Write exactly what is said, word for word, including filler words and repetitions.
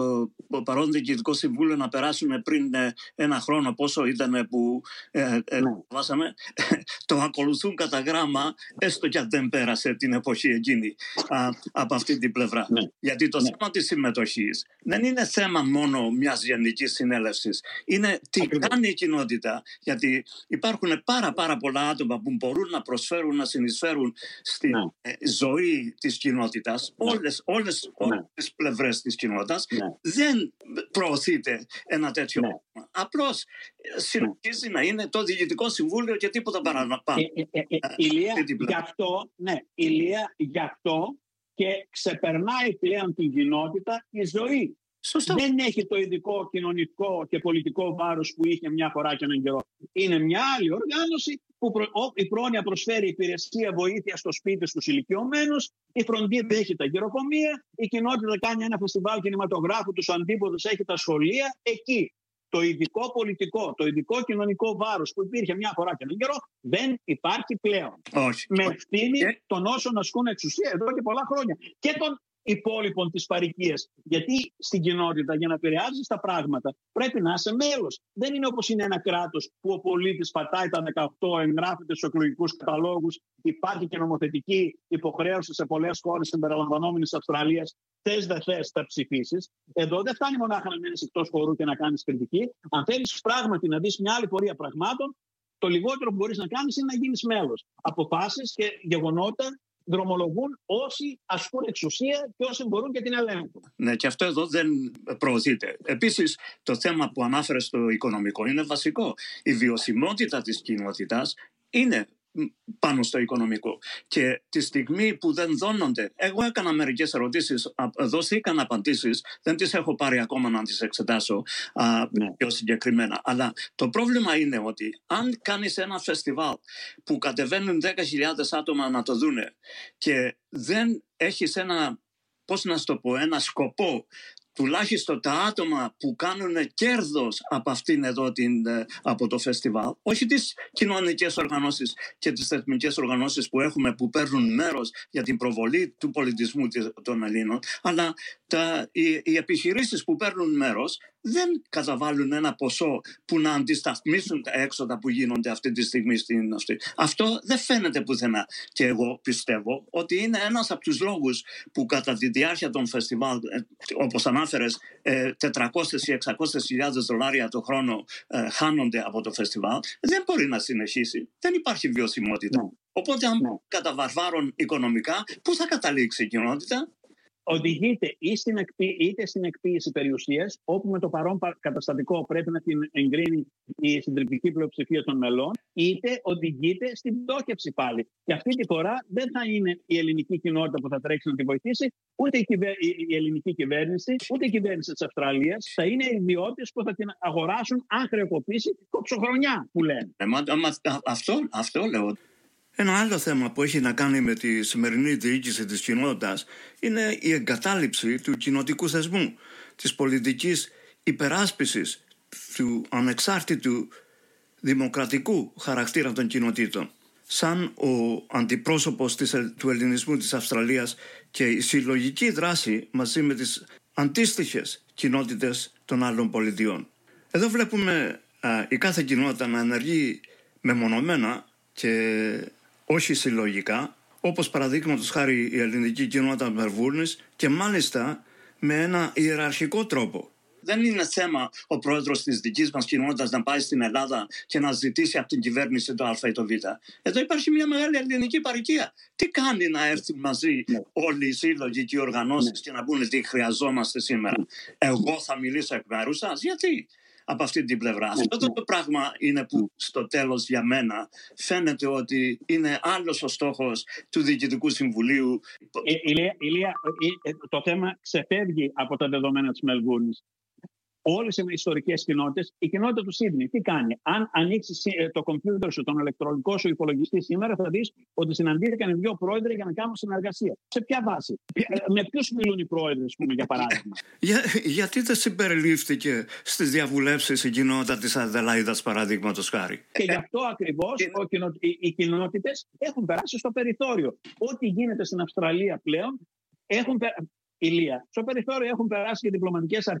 το παρόν Διοικητικό Συμβούλιο να περάσουν πριν ένα χρόνο, πόσο ήταν που ε, ε, ναι. βάσαμε, το ακολουθούν κατά γράμμα, έστω και αν δεν πέρασε την εποχή εκείνη α, από αυτή την πλευρά. Ναι. Γιατί το ναι. θέμα της συμμετοχής δεν είναι θέμα μόνο μιας γενικής συνέλευσης. Είναι τι Ακριβώς. κάνει η κοινότητα. Γιατί υπάρχουν πάρα πάρα πολλά άτομα που μπορούν να προσφέρουν, να συνεισφέρουν στη ναι. ε, ζωή της κοινότητας, ναι. όλες, όλες, ναι. όλες τις πλευρές της κοινότητας. Ναι. Δεν προωθείται ένα τέτοιο ναι. πράγμα. Απλώς συνεχίζει ναι. να είναι το Διοικητικό Συμβούλιο και τίποτα παραπάνω. Ε, ε, ε, ε, Ηλία, γι' αυτό, ναι, Ηλία, γι' αυτό και ξεπερνάει πλέον την κοινότητα η ζωή. Σωστό. Δεν έχει το ειδικό κοινωνικό και πολιτικό βάρος που είχε μια φορά και έναν καιρό. Είναι μια άλλη οργάνωση που προ... η πρόνοια προσφέρει υπηρεσία βοήθεια στο σπίτι στους ηλικιωμένους, η φροντίδα έχει τα γεροκομεία, η κοινότητα κάνει ένα φεστιβάλ κινηματογράφου, τους αντίποδους έχει τα σχολεία. Εκεί το ειδικό πολιτικό, το ειδικό κοινωνικό βάρος που υπήρχε μια φορά και έναν καιρό δεν υπάρχει πλέον. Όχι. Με ευθύνη και... των όσων ασκούν εξουσία εδώ και πολλά χρόνια. Και των υπόλοιπων της παροικίας. Γιατί στην κοινότητα για να επηρεάζεις τα πράγματα πρέπει να είσαι μέλος. Δεν είναι όπως είναι ένα κράτος που ο πολίτης πατάει τα δεκαοκτώ, εγγράφεται στους εκλογικούς καταλόγους, υπάρχει και νομοθετική υποχρέωση σε πολλές χώρες συμπεριλαμβανόμενης της Αυστραλίας. Θες δεν θες, θα ψηφίσεις. Εδώ δεν φτάνει μονάχα να μένεις εκτός χώρου και να κάνεις κριτική. Αν θέλεις πράγματι να δεις μια άλλη πορεία πραγμάτων, το λιγότερο που μπορείς να κάνεις είναι να γίνεις μέλος. Αποφάσεις και γεγονότα δρομολογούν όσοι ασκούν εξουσία και όσοι μπορούν και την ελέγχουν. Ναι, και αυτό εδώ δεν προωθείται. Επίσης, το θέμα που ανάφερε στο οικονομικό είναι βασικό. Η βιωσιμότητα της κοινότητας είναι πάνω στο οικονομικό. Και τη στιγμή που δεν δώνονται, εγώ έκανα μερικές ερωτήσεις, δώθηκαν απαντήσεις, δεν τις έχω πάρει ακόμα να τις εξετάσω α, ναι. πιο συγκεκριμένα. Αλλά το πρόβλημα είναι ότι αν κάνεις ένα φεστιβάλ που κατεβαίνουν δέκα χιλιάδες άτομα να το δούνε και δεν έχεις ένα, πώς να σου το πω, ένα σκοπό, τουλάχιστον τα άτομα που κάνουν κέρδος από αυτήν εδώ την, από το φεστιβάλ, όχι τις κοινωνικές οργανώσεις και τις θεσμικές οργανώσεις που έχουμε που παίρνουν μέρος για την προβολή του πολιτισμού των Ελλήνων, αλλά τα, οι, οι επιχειρήσεις που παίρνουν μέρος δεν καταβάλουν ένα ποσό που να αντισταθμίσουν τα έξοδα που γίνονται αυτή τη στιγμή στην αυτή. Αυτό δεν φαίνεται πουθενά. Και εγώ πιστεύω ότι είναι ένας από τους λόγους που κατά τη διάρκεια των φεστιβάλ, όπως ανάφερες, τετρακόσιες ή εξακόσιες χιλιάδες δολάρια το χρόνο χάνονται από το φεστιβάλ, δεν μπορεί να συνεχίσει. Δεν υπάρχει βιωσιμότητα. Ναι. Οπότε αν ναι. καταβαρβάρουν οικονομικά, πού θα καταλήξει η κοινότητα? Οδηγείται είτε στην εκποίηση περιουσίας, όπου με το παρόν καταστατικό πρέπει να την εγκρίνει η συντριπτική πλειοψηφία των μελών, είτε οδηγείται στην πτώχευση πάλι. Και αυτή τη φορά δεν θα είναι η ελληνική κοινότητα που θα τρέξει να τη βοηθήσει, ούτε η, κυβε... η ελληνική κυβέρνηση, ούτε η κυβέρνηση της Αυστραλίας. Θα είναι οι ιδιώτες που θα την αγοράσουν αν χρεοκοπήσει κοψοχρονιά, που λένε. Ε, μα, μα, αυτό, αυτό λέω. Ένα άλλο θέμα που έχει να κάνει με τη σημερινή διοίκηση της κοινότητας είναι η εγκατάλειψη του κοινοτικού θεσμού, της πολιτικής υπεράσπισης του ανεξάρτητου δημοκρατικού χαρακτήρα των κοινοτήτων. Σαν ο αντιπρόσωπος της, του ελληνισμού της Αυστραλίας και η συλλογική δράση μαζί με τις αντίστοιχες κοινότητες των άλλων πολιτιών. Εδώ βλέπουμε α, η κάθε κοινότητα να ενεργεί μεμονωμένα και όχι συλλογικά, όπως παραδείγματος χάρη η ελληνική κοινότητα Μελβούρνης, και μάλιστα με ένα ιεραρχικό τρόπο. Δεν είναι θέμα ο πρόεδρος της δικής μας κοινότητας να πάει στην Ελλάδα και να ζητήσει από την κυβέρνηση το Α ή το Β. Εδώ υπάρχει μια μεγάλη ελληνική παροικία. Τι κάνει να έρθουν μαζί ναι. όλοι οι σύλλογοι και οι οργανώσεις ναι. και να πούνε τι χρειαζόμαστε σήμερα? Ναι. Εγώ θα μιλήσω εκ μέρους σας. Γιατί? Από αυτή την πλευρά. Ναι, Αυτό ναι. το πράγμα είναι που στο τέλος για μένα φαίνεται ότι είναι άλλος ο στόχος του Διοικητικού Συμβουλίου. Ε, Ηλία, Ηλία, το θέμα ξεφεύγει από τα δεδομένα της Μελβούρνης. Όλες οι ιστορικές κοινότητες, η κοινότητα του Σίδνεϊ, τι κάνει? Αν ανοίξεις το κομπιούτερ σου, τον ηλεκτρονικό σου υπολογιστή σήμερα, θα δεις ότι συναντήθηκαν δύο πρόεδροι για να κάνουν συνεργασία. Σε ποια βάση? Με ποιους μιλούν οι πρόεδροι, ας πούμε, για παράδειγμα? Για, γιατί δεν συμπεριλήφθηκε στις διαβουλεύσεις η κοινότητα της Αδελαίδας, παραδείγματος χάρη? Και γι' αυτό ακριβώς οι, οι κοινότητες έχουν περάσει στο περιθώριο. Ό,τι γίνεται στην Αυστραλία πλέον έχουν περάσει. Ηλία. Στο περιθώριο έχουν περάσει και διπλωματικές